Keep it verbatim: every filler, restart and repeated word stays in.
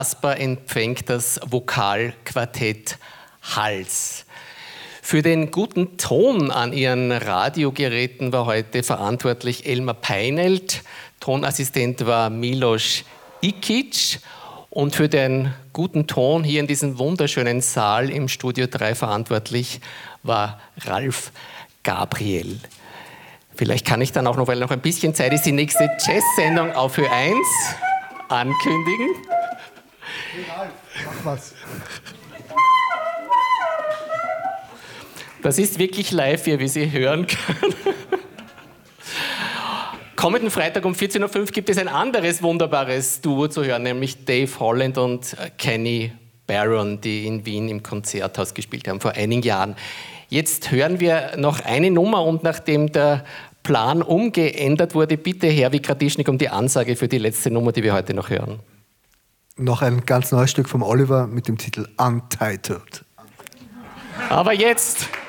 Kasper empfängt das Vokalquartett Hals. Für den guten Ton an ihren Radiogeräten war heute verantwortlich Elmar Peinelt, Tonassistent war Milos Ikic und für den guten Ton hier in diesem wunderschönen Saal im Studio drei verantwortlich war Ralf Gabriel. Vielleicht kann ich dann auch noch, weil noch ein bisschen Zeit ist, die nächste Jazz-Sendung auf Ö eins ankündigen. Hey Ralf, mach was. Das ist wirklich live hier, wie Sie hören können. Kommenden Freitag um vierzehn Uhr fünf gibt es ein anderes wunderbares Duo zu hören, nämlich Dave Holland und Kenny Barron, die in Wien im Konzerthaus gespielt haben vor einigen Jahren. Jetzt hören wir noch eine Nummer und nachdem der Plan umgeändert wurde, bitte Herr Vikratischnik um die Ansage für die letzte Nummer, die wir heute noch hören. Noch ein ganz neues Stück vom Oliver mit dem Titel Untitled. Aber jetzt...